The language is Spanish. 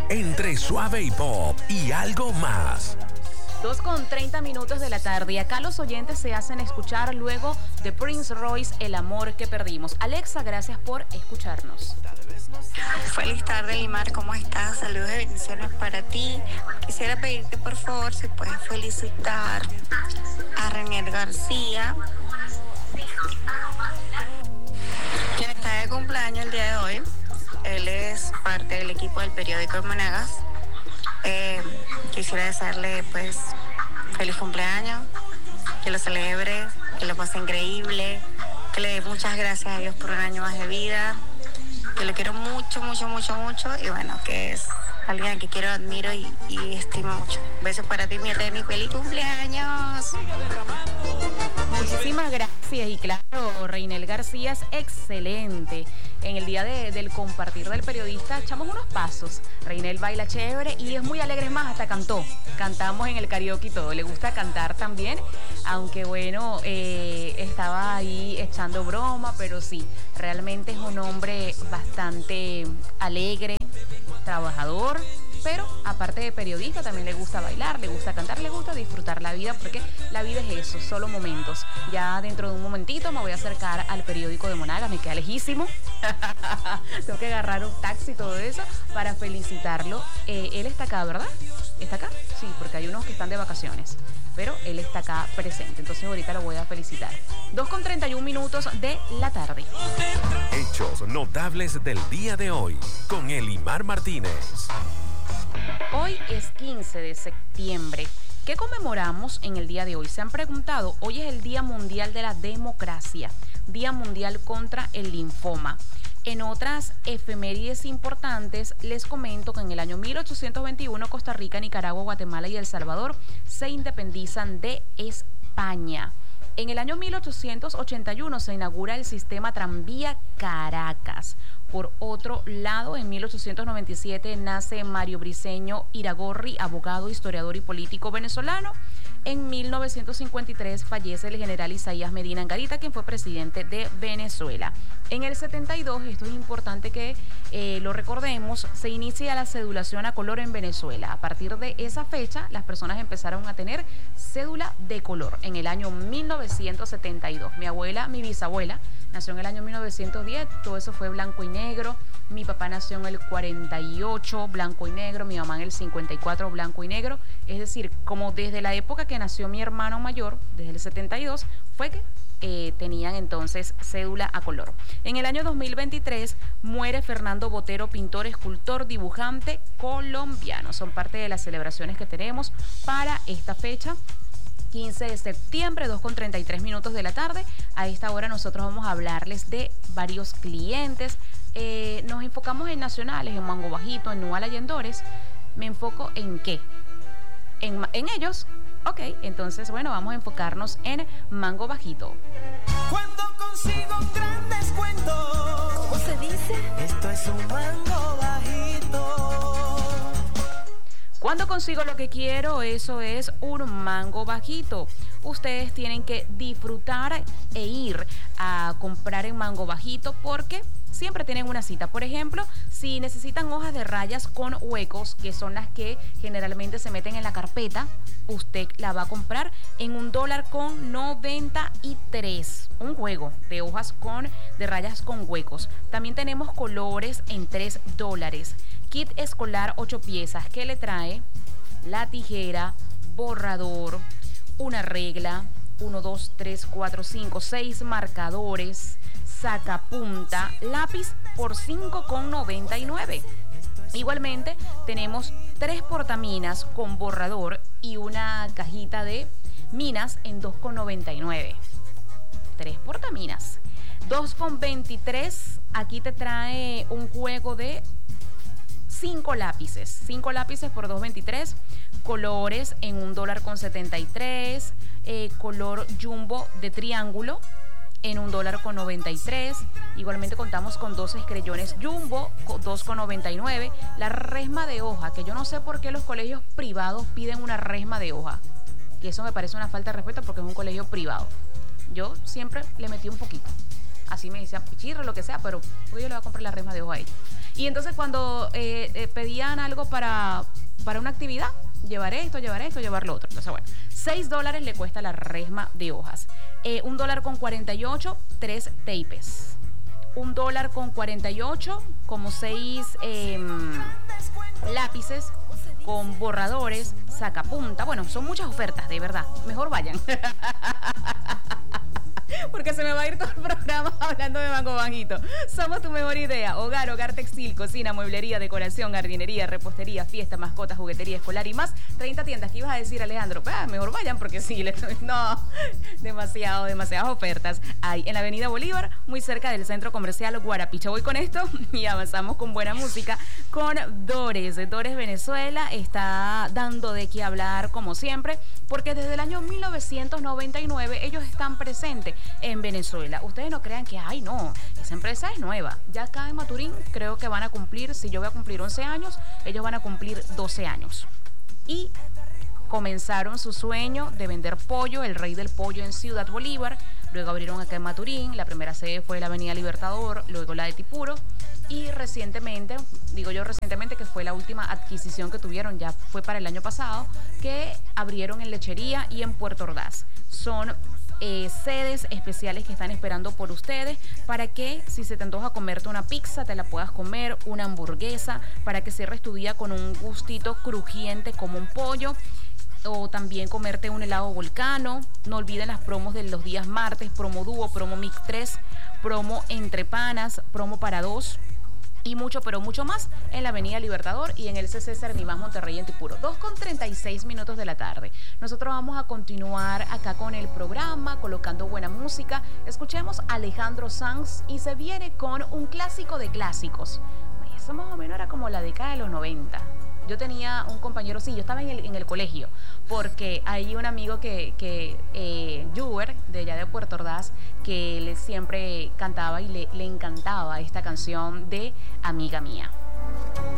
entre suave y pop y algo más. 2:30 de la tarde. Acá los oyentes se hacen escuchar luego de Prince Royce, El amor que perdimos. Alexa, gracias por escucharnos. Feliz tarde, Limar, ¿cómo estás? Saludos y bendiciones para ti. Quisiera pedirte, por favor, si puedes felicitar a Reinier García, quien está de cumpleaños el día de hoy. Él es parte del equipo del periódico de Monagas. Quisiera desearle pues feliz cumpleaños, que lo celebre, que lo pase increíble, que le dé muchas gracias a Dios por un año más de vida, que lo quiero mucho, mucho, mucho, mucho, y bueno, que es alguien que quiero, admiro y estimo mucho. Besos para ti, mi Reni, feliz cumpleaños. Muchísimas gracias, y claro, Reinier García es excelente. En el día del compartir del periodista echamos unos pasos. Reinier baila chévere y es muy alegre, más hasta cantamos en el karaoke y todo, le gusta cantar también, aunque bueno, estaba ahí echando broma, pero sí, realmente es un hombre bastante alegre, trabajador, pero aparte de periodista también le gusta bailar, le gusta cantar, le gusta disfrutar la vida, porque la vida es eso, solo momentos. Ya dentro de un momentito me voy a acercar al periódico de Monagas, me queda lejísimo. Tengo que agarrar un taxi y todo eso para felicitarlo. Él está acá, ¿verdad? ¿Está acá? Sí, porque hay unos que están de vacaciones, pero él está acá presente, entonces ahorita lo voy a felicitar. 2:31 de la tarde. Hechos notables del día de hoy con Elimar Martínez. Hoy es 15 de septiembre. ¿Qué conmemoramos en el día de hoy? Se han preguntado. Hoy es el Día Mundial de la Democracia, Día Mundial contra el Linfoma. En otras efemérides importantes, les comento que en el año 1821 Costa Rica, Nicaragua, Guatemala y El Salvador se independizan de España. En el año 1881 se inaugura el sistema Tranvía Caracas. Por otro lado, en 1897 nace Mario Briceño Iragorri, abogado, historiador y político venezolano. En 1953 fallece el general Isaías Medina Angarita, quien fue presidente de Venezuela. En el 72, esto es importante que lo recordemos, se inicia la cedulación a color en Venezuela. A partir de esa fecha, las personas empezaron a tener cédula de color. En el año 1972, mi bisabuela, nació en el año 1910, todo eso fue blanco y negro. Mi papá nació en el 48, blanco y negro, mi mamá en el 54, blanco y negro. Es decir, como desde la época que nació mi hermano mayor, desde el 72, fue que tenían entonces cédula a color. En el año 2023 muere Fernando Botero, pintor, escultor, dibujante colombiano. Son parte de las celebraciones que tenemos para esta fecha. 15 de septiembre, 2:33 de la tarde. A esta hora nosotros vamos a hablarles de varios clientes. Nos enfocamos en nacionales, en Mango Bajito, en Nuala y en Dores. ¿Me enfoco en qué? En ellos. Ok, entonces bueno, vamos a enfocarnos en Mango Bajito. Cuando consigo un gran descuento, ¿cómo se dice? Esto es un mango bajito. Cuando consigo lo que quiero, eso es un mango bajito. Ustedes tienen que disfrutar e ir a comprar en Mango Bajito porque siempre tienen una cita. Por ejemplo, si necesitan hojas de rayas con huecos, que son las que generalmente se meten en la carpeta, usted la va a comprar en $1.93. Un juego de hojas de rayas con huecos. También tenemos colores en $3. Kit escolar 8 piezas que le trae la tijera, borrador, una regla, 1, 2, 3, 4, 5, 6 marcadores, sacapunta, lápiz por $5.99. Igualmente tenemos 3 portaminas con borrador y una cajita de minas en $2.99. 3 portaminas. 2.23, aquí te trae un juego de 5 lápices. 5 lápices por $2.23. Colores en $1.73. Color jumbo de triángulo en $1.93. Igualmente contamos con 2 escreyones jumbo, $2.99. La resma de hoja, que yo no sé por qué los colegios privados piden una resma de hoja, que eso me parece una falta de respeto porque es un colegio privado. Yo siempre le metí un poquito, así me decían pichirro, lo que sea, pero pues yo le voy a comprar la resma de hoja ahí. Y entonces cuando pedían algo para una actividad, llevar esto, llevar lo otro. Entonces, bueno, $6 le cuesta la resma de hojas. $1.48, 3 tapes. $1.48, como 6 lápices con borradores, sacapunta. Bueno, son muchas ofertas, de verdad. Mejor vayan. Porque se me va a ir todo el programa hablando de Mango Bajito. Somos tu mejor idea. Hogar textil, cocina, mueblería, decoración, jardinería, repostería, fiesta, mascotas, juguetería escolar y más. 30 tiendas. ¿Qué ibas a decir, Alejandro? Mejor vayan porque sí. No, demasiadas ofertas hay en la Avenida Bolívar, muy cerca del Centro Comercial Guarapicha. Voy con esto y avanzamos con buena música. Con Dores. Dores Venezuela está dando de qué hablar como siempre, porque desde el año 1999 ellos están presentes en Venezuela. Ustedes no crean que, ay no, esa empresa es nueva. Ya acá en Maturín creo que van a cumplir, si yo voy a cumplir 11 años, ellos van a cumplir 12 años. Y comenzaron su sueño de vender pollo, el rey del pollo en Ciudad Bolívar. Luego abrieron acá en Maturín, la primera sede fue la Avenida Libertador, luego la de Tipuro. Y recientemente, digo yo recientemente, que fue la última adquisición que tuvieron, ya fue para el año pasado, que abrieron en Lechería y en Puerto Ordaz. Son sedes especiales que están esperando por ustedes para que si se te antoja comerte una pizza, te la puedas comer, una hamburguesa, para que cierres tu día con un gustito crujiente como un pollo. O también comerte un helado Volcano. No olviden las promos de los días martes, promo dúo, promo mix 3, promo entre panas, promo para 2 y mucho, pero mucho más en la Avenida Libertador y en el CC Cernimás Monterrey en Tipuro. 2:36 de la tarde. Nosotros vamos a continuar acá con el programa, colocando buena música. Escuchemos a Alejandro Sanz y se viene con un clásico de clásicos. Eso más o menos era como la década de los 90. Yo tenía un compañero, sí, yo estaba en el colegio, porque hay un amigo Juber, de allá de Puerto Ordaz, que él siempre cantaba y le encantaba esta canción de Amiga Mía.